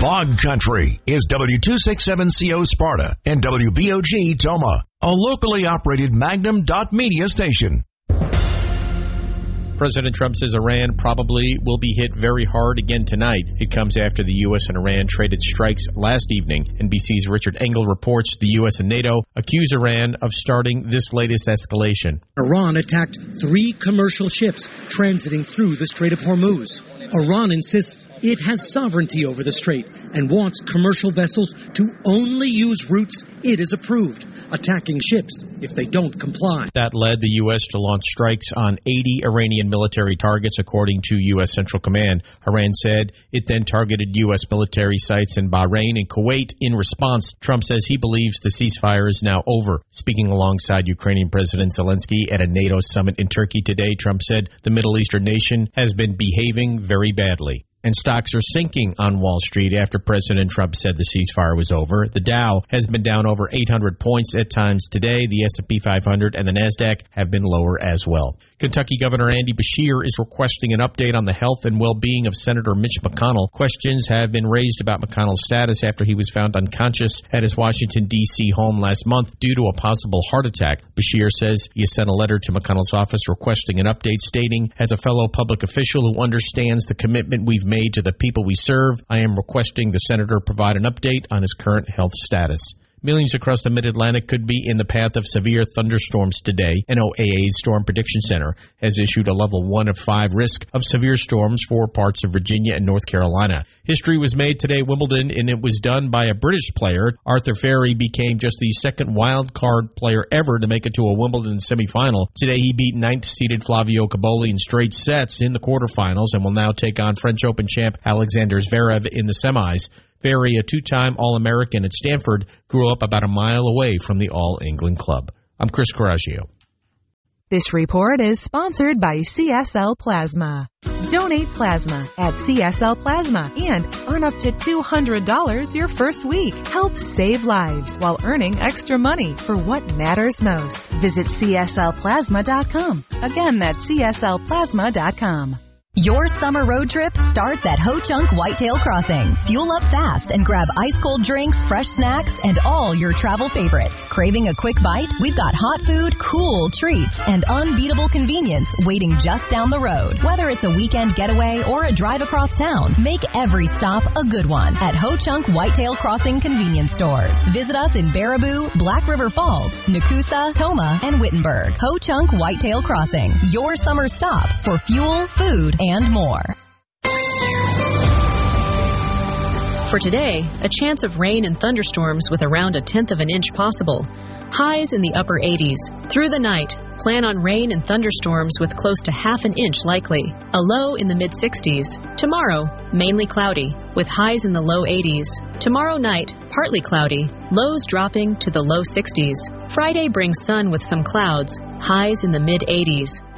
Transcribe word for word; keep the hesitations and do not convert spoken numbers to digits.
Fog Country is W two sixty-seven C O Sparta and W B O G Toma, a locally operated Magnum dot media station. President Trump says Iran probably will be hit very hard again tonight. It comes after the U S and Iran traded strikes last evening. N B C's Richard Engel reports the U S and NATO accuse Iran of starting this latest escalation. Iran attacked three commercial ships transiting through the Strait of Hormuz. Iran insists it has sovereignty over the strait and wants commercial vessels to only use routes it has approved, attacking ships if they don't comply. That led the U S to launch strikes on eighty Iranian military targets, according to U S Central Command. Iran said it then targeted U S military sites in Bahrain and Kuwait in response. Trump says he believes the ceasefire is now over. Speaking alongside Ukrainian President Zelensky at a NATO summit in Turkey today, Trump said the Middle Eastern nation has been behaving very badly. And stocks are sinking on Wall Street after President Trump said the ceasefire was over. The Dow has been down over eight hundred points at times today. The S and P five hundred and the NASDAQ have been lower as well. Kentucky Governor Andy Beshear is requesting an update on the health and well-being of Senator Mitch McConnell. Questions have been raised about McConnell's status after he was found unconscious at his Washington, D C home last month due to a possible heart attack. Beshear says he has sent a letter to McConnell's office requesting an update, stating, as a fellow public official who understands the commitment we've made to the people we serve, I am requesting the senator provide an update on his current health status. Millions across the Mid-Atlantic could be in the path of severe thunderstorms today. N O A A's Storm Prediction Center has issued a level one of five risk of severe storms for parts of Virginia and North Carolina. History was made today at Wimbledon, and it was done by a British player. Arthur Ferry became just the second wild card player ever to make it to a Wimbledon semifinal. Today he beat ninth-seeded Flavio Cobolli in straight sets in the quarterfinals and will now take on French Open champ Alexander Zverev in the semis. Ferry, a two-time All-American at Stanford, grew up about a mile away from the All-England club. I'm Chris Coraggio. This report is sponsored by C S L Plasma. Donate plasma at C S L Plasma and earn up to two hundred dollars your first week. Help save lives while earning extra money for what matters most. Visit C S L plasma dot com. Again, that's C S L plasma dot com. Your summer road trip starts at Ho Chunk Whitetail Crossing. Fuel up fast and grab ice-cold drinks, fresh snacks, and all your travel favorites. Craving a quick bite? We've got hot food, cool treats, and unbeatable convenience waiting just down the road. Whether it's a weekend getaway or a drive across town, make every stop a good one at Ho Chunk Whitetail Crossing convenience stores. Visit us in Baraboo, Black River Falls, Nakusa, Toma, and Wittenberg. Ho Chunk Whitetail Crossing, your summer stop for fuel, food, and more. For today, a chance of rain and thunderstorms with around a tenth of an inch possible. Highs in the upper eighties. Through the night, plan on rain and thunderstorms with close to half an inch likely. A low in the mid-sixties. Tomorrow, mainly cloudy, with highs in the low eighties. Tomorrow night, partly cloudy, lows dropping to the low sixties. Friday brings sun with some clouds, highs in the mid-eighties.